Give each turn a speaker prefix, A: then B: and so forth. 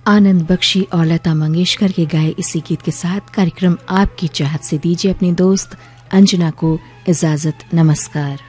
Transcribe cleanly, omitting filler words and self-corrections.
A: आनंद बख्शी और लता मंगेशकर के गाए इसी गीत के साथ कार्यक्रम आपकी चाहत से दीजिए अपनी दोस्त अंजना को इजाजत। नमस्कार।